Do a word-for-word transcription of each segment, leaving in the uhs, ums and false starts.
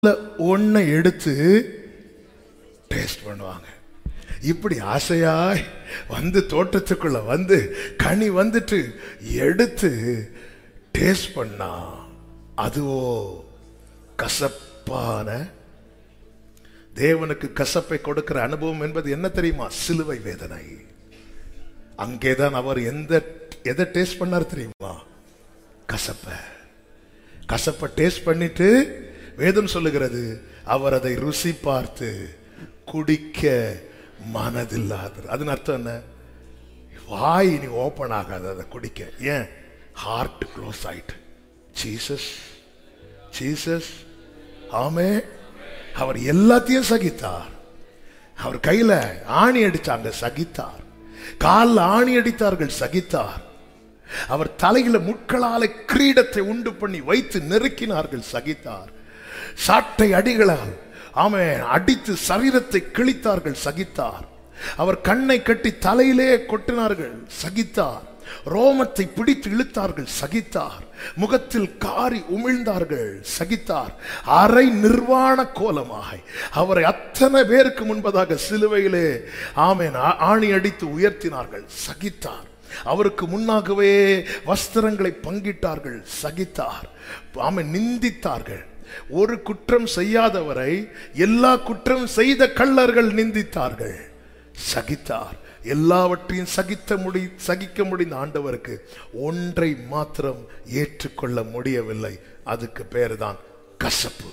ஒன்னை எடுத்து டேஸ்ட் பண்ணுவாங்க. இப்படி ஆசையாய் வந்து தோட்டத்துக்குள்ள வந்து கனி வந்துட்டு எடுத்து டேஸ்ட் பண்ணா அதுவோ கசப்பான. தேவனுக்கு கசப்பை கொடுக்கிற அனுபவம் என்பது என்ன தெரியுமா? சிலுவை வேதனை. அங்கேதான் அவர் எந்த எதை டேஸ்ட் பண்ணார் தெரியுமா? கசப்ப. கசப்பை டேஸ்ட் பண்ணிட்டு வேதம் சொல்லுகிறது அவர் அதை ருசி பார்த்து குடிக்க மனதில்லாத. அதன் அர்த்தம் என்ன? வாய் இனி ஓபன் ஆகாது அதை குடிக்க. ஏன்? ஹார்ட் க்ளோஸ் ஆயிட்டு. ஜீசஸ் ஜீசஸ் ஆமே. அவர் எல்லாத்தையும் சகித்தார். அவர் கையில ஆணி அடிச்சாங்க, சகித்தார். காலில் ஆணி அடித்தார்கள், சகித்தார். அவர் தலையில முட்களால கிரீடத்தை உண்டு பண்ணி வைத்து நெருக்கினார்கள், சகித்தார். சாட்டை அடிகளால் ஆமே அடித்து சரீரத்தை கிழித்தார்கள், சகித்தார். அவர் கண்ணை கட்டி தலையிலே கொட்டினார்கள், சகித்தார். ரோமத்தை பிடித்து இழுத்தார்கள், சகித்தார். முகத்தில் காரி உமிழ்ந்தார்கள், சகித்தார். அரை நிர்வாண கோலமாக அவரை அத்தனை பேருக்கு முன்பதாக சிலுவையிலே ஆமென் ஆணி அடித்து உயர்த்தினார்கள், சகித்தார். அவருக்கு முன்னாகவே வஸ்திரங்களை பங்கிட்டார்கள், சகித்தார். ஆமென் நிந்தித்தார்கள். ஒரு குற்றம் செய்யாதவரை எல்லா குற்றம் செய்த கள்ளர்கள் நிந்தித்தார்கள், சகித்தார். எல்லாவற்றையும் சகித்த முடி சகிக்க முடிந்த ஆண்டவருக்கு ஒன்றை மாத்திரம் ஏற்றுக்கொள்ள முடியவில்லை. அதுக்கு பேரு தான் கசப்பு.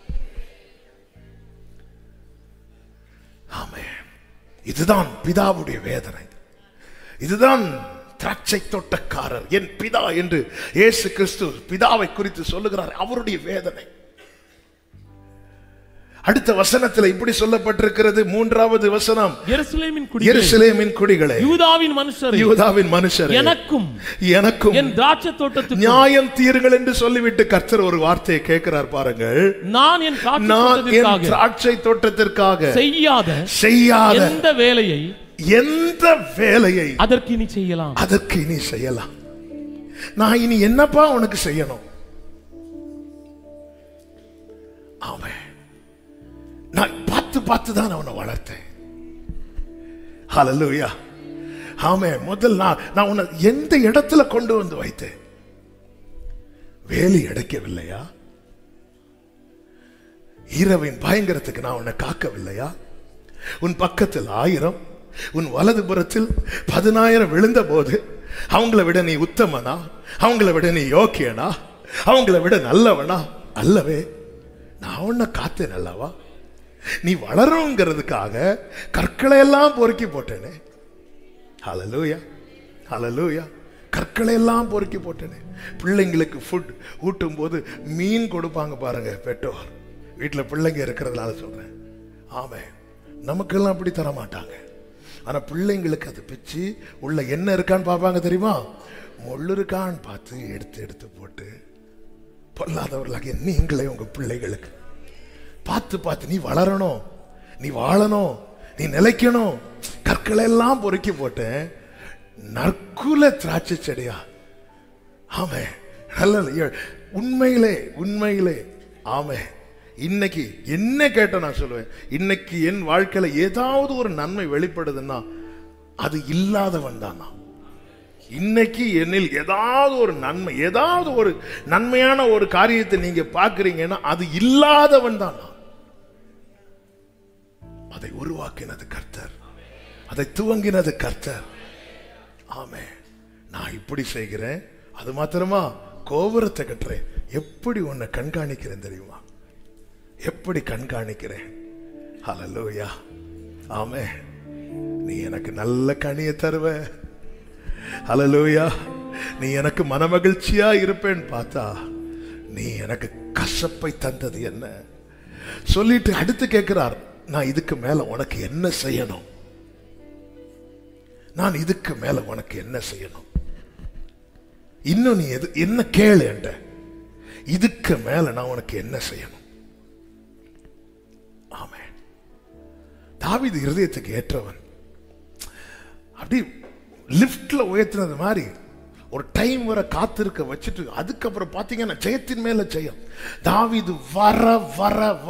ஆமென். இதுதான் பிதாவுடைய வேதனை. இதுதான் திராட்சை தோட்டக்காரர் என் பிதா என்று இயேசு கிறிஸ்து பிதாவை குறித்து சொல்லுகிறார், அவருடைய வேதனை. அடுத்த வசனத்தில் இப்படி சொல்லப்பட்டிருக்கிறது. மூன்றாவது வசனம், எருசலேமின் குடிகளே, எருசலேமின் குடிகளே, யூதாவின் மனுஷரே, யூதாவின் மனுஷரே, எனக்கும் எனக்கும் என் திராட்சை தோட்டத்துக்கு நியாயம் தீருங்கள் என்று சொல்லிவிட்டு கர்த்தர் ஒரு வார்த்தையை கேட்கிறார் பாருங்கள். நான் என் நான் என் திராட்சை தோட்டத்திற்காக செய்யாத செய்யாத எந்த வேலையை எந்த வேலையை அதற்கு இனி செய்யலாம் அதற்கு இனி செய்யலாம். நான் இனி என்னப்பா உனக்கு செய்யணும்? ஆமென். நான் பார்த்து பார்த்து தான் அவனை வளர்த்தேன். ஹல்லேலூயா. ஆமென். முதல் நான் நான் உன்னை எந்த இடத்துல கொண்டு வந்து வைத்தேன்? வேலி அடைக்கவில்லையா? இரவின் பயங்கரத்துக்கு நான் உன்னை காக்கவில்லையா? உன் பக்கத்தில் ஆயிரம், உன் வலது புறத்தில் பதினாயிரம் விழுந்த போது அவங்களை விட நீ உத்தமனா? அவங்களை விட நீ யோக்கியனா? அவங்களை விட நல்லவனா? அல்லவே. நான் உன்னை காத்தேன் அல்லவா? நீ வளருங்கிறதுக்காக கற்களை எல்லாம் பொறுக்கி போட்டேனே. ஹல்லேலூயா, ஹல்லேலூயா. கற்களை எல்லாம் பொறுக்கி போட்டேனே. பிள்ளைங்களுக்கு ஃபுட் ஊட்டும் போது மீன் கொடுப்பாங்க பாருங்க பெற்றோர். வீட்டில் பிள்ளைங்க இருக்கிறதுனால சொல்றேன். ஆமே, நமக்கெல்லாம் அப்படி தர மாட்டாங்க. ஆனா பிள்ளைங்களுக்கு அது பிச்சு உள்ள என்ன இருக்கான்னு பார்ப்பாங்க தெரியுமா? முள்ளு இருக்கான்னு பார்த்து எடுத்து எடுத்து போட்டு பொல்லாதவர்களாக நீங்களே உங்க பிள்ளைகளுக்கு பார்த்து பார்த்து நீ வளரணும், நீ வாழணும், நீ நிலைக்கணும். கற்களை எல்லாம் பொறுக்கி போட்டேன். நற்குல திராட்சை செடியா. ஆமே, நல்ல உண்மையிலே உண்மையிலே ஆமே. இன்னைக்கு என்ன கேட்ட நான் சொல்லுவேன், இன்னைக்கு என் வாழ்க்கையில ஏதாவது ஒரு நன்மை வெளிப்படுதுன்னா அது இல்லாதவன் தான் நான். இன்னைக்கு என்னில் ஏதாவது ஒரு நன்மை, ஏதாவது ஒரு நன்மையான ஒரு காரியத்தை நீங்க பாக்குறீங்கன்னா அது இல்லாதவன் தான் நான். அதை உருவாக்கினது கர்த்தர், அதை துவங்கினது கர்த்தர். ஆமே. நான் இப்படி செய்கிறேன், அது மாத்திரமா கோபுரத்தை கட்டுறேன். எப்படி உன்னை கண்காணிக்கிறேன் தெரியுமா? எப்படி கண்காணிக்கிறேன்? ஹல்லேலூயா. ஆமே. நீ எனக்கு நல்ல கனியை தருவ. ஹல்லேலூயா. நீ எனக்கு மனமகிழ்ச்சியா இருப்பேன்னு பார்த்தா நீ எனக்கு கசப்பை தந்தது என்ன சொல்லிட்டு அடுத்து கேட்கிறார், நான் இதுக்கு மேல உனக்கு என்ன செய்யணும்? நான் இதுக்கு மேல உனக்கு என்ன செய்யணும்? இன்னும் நீ எது என்ன கேளு என்ற, இதுக்கு மேல நான் உனக்கு என்ன செய்யணும்? ஆமே. தாவீது இருதயத்துக்கு ஏற்றவன். அப்படி லிப்ட்ல உயர்த்தினது மாதிரி ஒரு டைம் வர காத்திருக்க வச்சுட்டு அதுக்கப்புறம் பாத்தீங்கன்னா ஜெயத்தின் மேல ஜெயம். தாவீது வர வர